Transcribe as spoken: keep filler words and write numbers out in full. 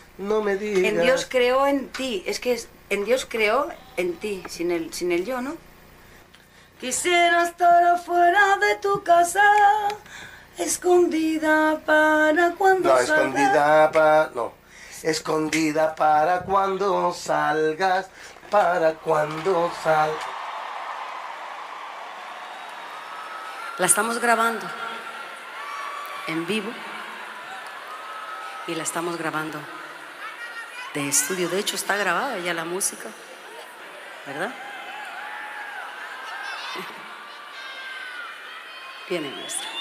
no me digas. En Dios creó en ti. Es que es, en Dios creó en ti, sin el, sin el yo, ¿no? Quisiera estar afuera de tu casa, escondida para cuando No, salgas. escondida para... No. Escondida para cuando salgas, para cuando sal... La estamos grabando en vivo y la estamos grabando de estudio. De hecho, está grabada ya la música, ¿verdad? Viene nuestra.